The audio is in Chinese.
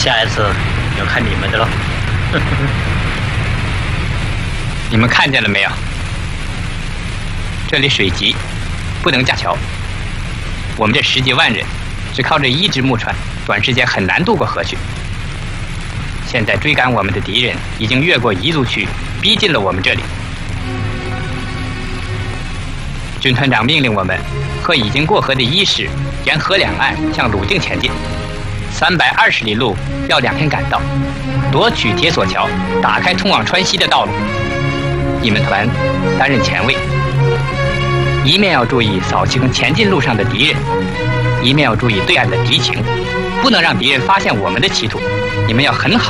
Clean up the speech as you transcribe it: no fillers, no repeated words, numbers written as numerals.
下一次要看你们的了。 你们看见了没有？这里水急，不能架桥。我们这10几万人，只靠这1只木船，短时间很难渡过河去。现在追赶我们的敌人已经越过彝族区，逼近了我们这里。军团长命令我们和已经过河的伊始沿河两岸向鲁定前进，320里路要2天赶到，夺取铁索桥，打开通往川西的道路。你们团担任前卫，一面要注意扫清前进路上的敌人，一面要注意对岸的敌情，不能让敌人发现我们的企图。你们要很好